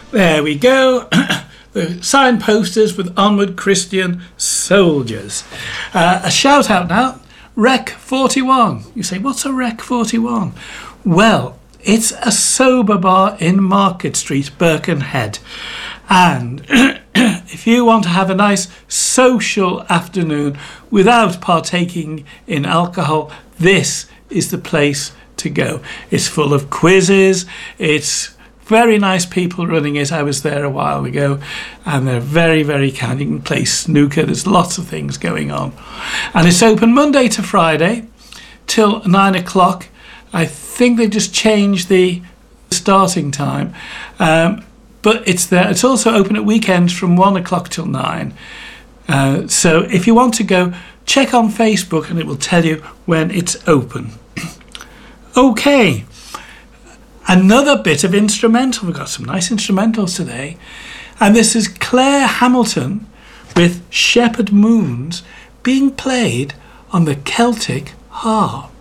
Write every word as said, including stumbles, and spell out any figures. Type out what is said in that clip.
There we go. The signposters with Onward Christian Soldiers. Uh, a shout out now, Rec forty-one. You say, what's a Rec forty-one? Well, it's a sober bar in Market Street, Birkenhead. And if you want to have a nice social afternoon without partaking in alcohol, this is the place to go. It's full of quizzes. It's very nice people running it. I was there a while ago, and they're very, very kind. You can play snooker. There's lots of things going on. And it's open Monday to Friday till nine o'clock. I think they've just changed the starting time. Um, but it's there. It's also open at weekends from one o'clock till nine. Uh, so if you want to go, check on Facebook and it will tell you when it's open. Okay. Another bit of instrumental. We've got some nice instrumentals today. And this is Claire Hamilton with Shepherd Moons being played on the Celtic harp.